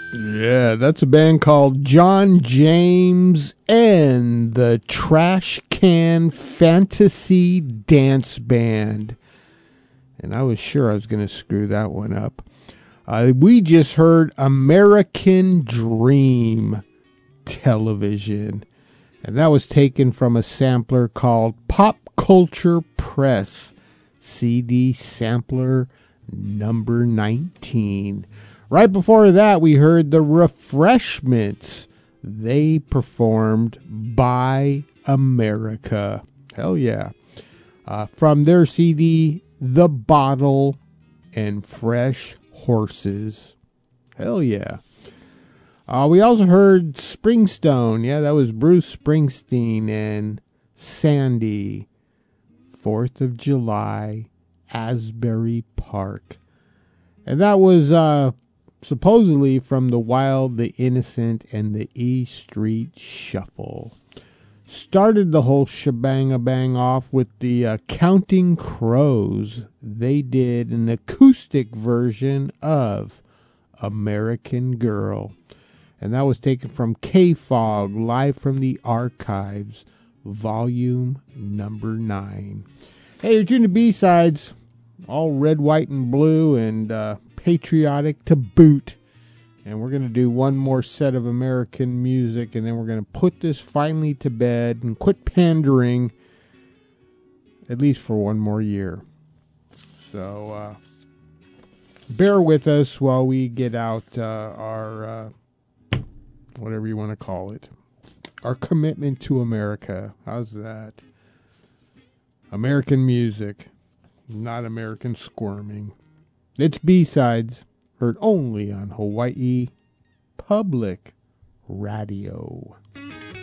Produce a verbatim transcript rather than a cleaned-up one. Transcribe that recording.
Yeah, that's a band called John James and the Trash Can Fantasy Dance Band. And I was sure I was going to screw that one up. Uh, we just heard American Dream Television. And that was taken from a sampler called Pop Culture Press C D Sampler number nineteen. Right before that, we heard the Refreshments. They performed Buy America. Hell yeah. Uh, from their C D, The Bottle and Fresh Horses. Hell yeah. Uh, we also heard Springstone. Yeah, that was Bruce Springsteen and Sandy. fourth of July, Asbury Park. And that was uh, supposedly from The Wild, the Innocent, and the E Street Shuffle. Started the whole shebang-a-bang off with the uh, Counting Crows. They did an acoustic version of American Girl. And that was taken from K-Fog, Live from the Archives, volume number nine. Hey, you're tuned to B-Sides, all red, white, and blue, and uh, patriotic to boot. And we're going to do one more set of American music, and then we're going to put this finally to bed and quit pandering, at least for one more year. So, uh, bear with us while we get out uh, our... Uh, whatever you want to call it. Our commitment to America. How's that? American music, not American squirming. It's B-Sides, heard only on Hawaii Public Radio.